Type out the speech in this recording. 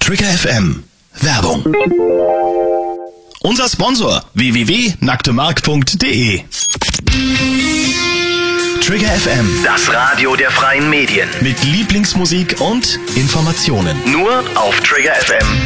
Trigger FM Werbung. Unser Sponsor www.nacktemark.de. Trigger FM, Das Radio der freien Medien. mit Lieblingsmusik und Informationen. Nur auf triggerfm.de.